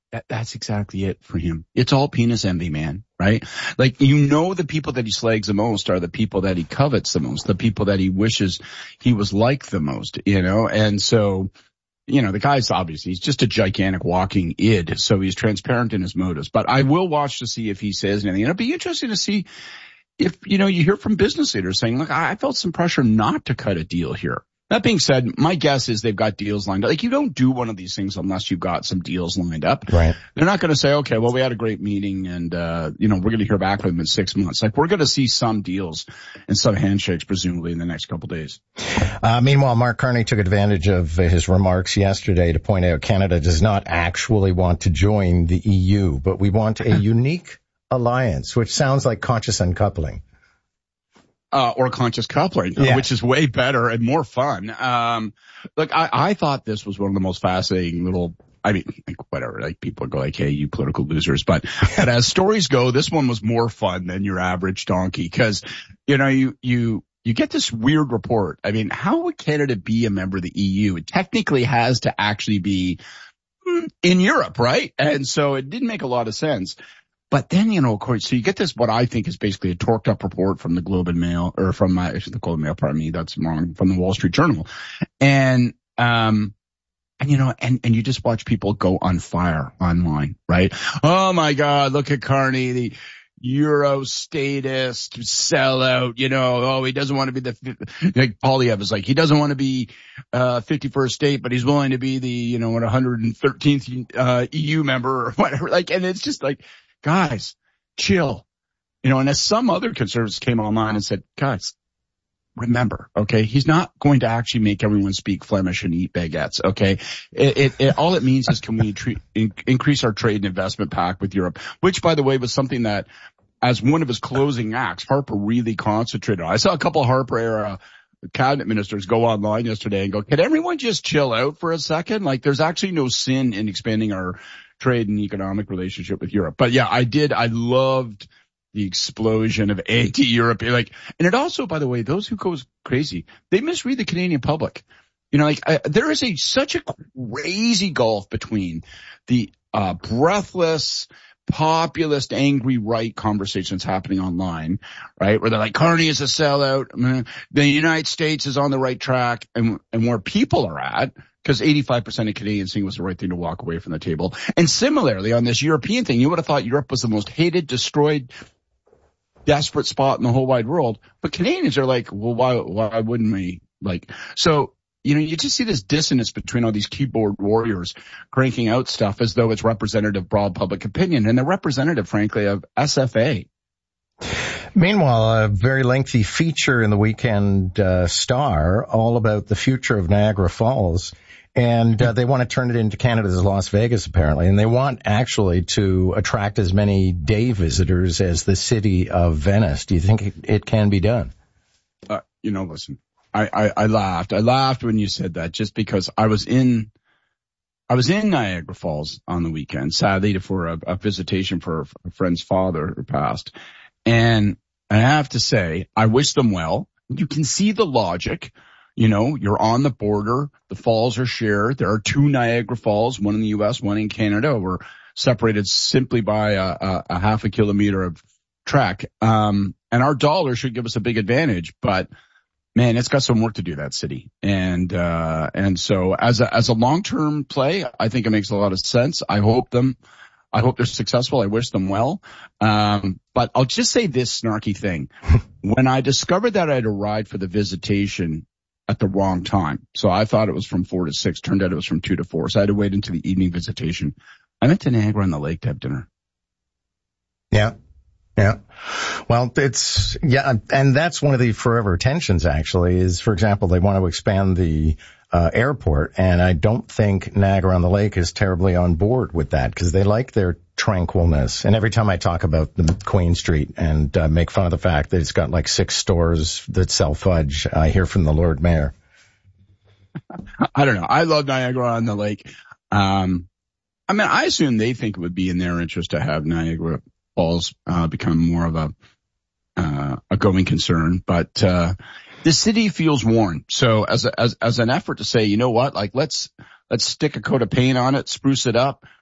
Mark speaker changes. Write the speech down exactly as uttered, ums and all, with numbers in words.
Speaker 1: That, that's exactly it for him. It's all penis envy, man, right? Like, you know, the people that he slags the most are the people that he covets the most, the people that he wishes he was like the most, you know? And so, you know, the guy's obviously, he's just a gigantic walking id, so he's transparent in his motives. But I will watch to see if he says anything. And it'll be interesting to see if, you know, you hear from business leaders saying, look, I felt some pressure not to cut a deal here. That being said, my guess is they've got deals lined up. Like, you don't do one of these things unless you've got some deals lined up.
Speaker 2: Right.
Speaker 1: They're not going to say, okay, well, we had a great meeting and, uh, you know, we're going to hear back from them in six months. Like, we're going to see some deals and some handshakes, presumably, in the next couple of days.
Speaker 2: Uh, meanwhile, Mark Carney took advantage of his remarks yesterday to point out Canada does not actually want to join the E U, but we want a unique alliance, which sounds like conscious uncoupling.
Speaker 1: Uh, or conscious coupling,
Speaker 2: yeah.
Speaker 1: which is way better and more fun. Um, look, I, I thought this was one of the most fascinating little, I mean, like, whatever, like, people go like, hey, you political losers. But, but as stories go, this one was more fun than your average donkey. Cause, you know, you, you, you get this weird report. I mean, how would Canada be a member of the E U? It technically has to actually be in Europe, right? And so it didn't make a lot of sense. But then, you know, of course, so you get this, what I think is basically a torqued up report from the Globe and Mail, or from my, the Globe and Mail, pardon me, that's wrong, from the Wall Street Journal. And, um, and, you know, and, and you just watch people go on fire online, right? Oh my God, look at Carney, the Euro statist sellout, you know, oh, he doesn't want to be the, like Polyev is like, he doesn't want to be, uh, fifty-first state, but he's willing to be the, you know, what, one hundred thirteenth, uh, E U member or whatever. Like, and it's just like, guys, chill. You know, and as some other conservatives came online and said, guys, remember, okay, he's not going to actually make everyone speak Flemish and eat baguettes, okay? It, it, it all it means is, can we tre- in, increase our trade and investment pact with Europe, which, by the way, was something that, as one of his closing acts, Harper really concentrated on. I saw a couple of Harper era cabinet ministers go online yesterday and go, can everyone just chill out for a second? Like, there's actually no sin in expanding our trade and economic relationship with Europe. But yeah, I did. I loved the explosion of anti-Europe. Like, and it also, by the way, those who go crazy, they misread the Canadian public. You know, like, I, there is a such a crazy gulf between the uh breathless, populist, angry right conversations happening online, right? Where they're like, Carney is a sellout. The United States is on the right track, and and where people are at, because eighty-five percent of Canadians think it was the right thing to walk away from the table. And similarly, on this European thing, you would have thought Europe was the most hated, destroyed, desperate spot in the whole wide world. But Canadians are like, well, why, why wouldn't we? Like, so, you know, you just see this dissonance between all these keyboard warriors cranking out stuff as though it's representative of broad public opinion. And they're representative, frankly, of S F A.
Speaker 2: Meanwhile, a very lengthy feature in the Weekend uh, Star all about the future of Niagara Falls. And uh, they want to turn it into Canada's Las Vegas, apparently. And they want actually to attract as many day visitors as the city of Venice. Do you think it, it can be done?
Speaker 1: Uh, you know, listen, I, I, I laughed. I laughed when you said that, just because I was in, I was in Niagara Falls on the weekend, sadly, for a, a visitation for a friend's father who passed. And I have to say, I wish them well. You can see the logic. You know, you're on the border. The falls are shared. There are two Niagara Falls, one in the U S, one in Canada. We're separated simply by a, a, a half a kilometer of track. Um, and our dollar should give us a big advantage. But, man, it's got some work to do, that city. And, uh, and so as a, as a long-term play, I think it makes a lot of sense. I hope them, I hope they're successful. I wish them well. Um, but I'll just say this snarky thing. When I discovered that I had arrived for the visitation at the wrong time, so I thought it was from four to six, turned out it was from two to four, so I had to wait until the evening visitation. I went to Niagara on the Lake to have dinner.
Speaker 2: Yeah. Yeah. Well, it's, yeah, and that's one of the forever tensions, actually, is, for example, they want to expand the uh, airport, and I don't think Niagara on the Lake is terribly on board with that, because they like their tranquilness. And every time I talk about the Queen Street and uh, make fun of the fact that it's got like six stores that sell fudge, I hear from the Lord Mayor.
Speaker 1: I don't know. I love Niagara on the Lake. Um, I mean, I assume they think it would be in their interest to have Niagara Falls uh, become more of a uh, a going concern, but uh, the city feels worn. So as a, as as an effort to say, you know what, like let's let's stick a coat of paint on it, spruce it up,